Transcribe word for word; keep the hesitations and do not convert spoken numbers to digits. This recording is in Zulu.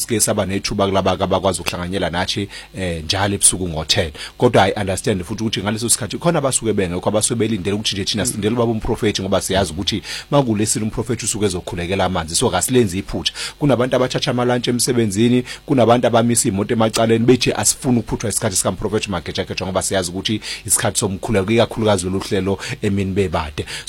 sike saba nethuba kulaba abakwazi ukuhlanganyela nathi eh njalo ebusuku ngo ten kodwa I understand futhi ukuthi ngaleso sikhathi khona abasuke bengekho abasuke belindele ukuthi nje thina sindele baba umprofeti ngoba siyazi ukuthi makulesile umprofeti usuke ezokhulekela amanzi so kasilenze iphutha kunabantu abachacha amalunch emsebenzini kunabantu abamisa imoto emacaleni bethi asifuni ukuphuthwa isikhathi sika Prophet Mageja ngoba siyazi ukuthi isikhathi somkhuleko ikakhulukazi lolu hlelo emini bebade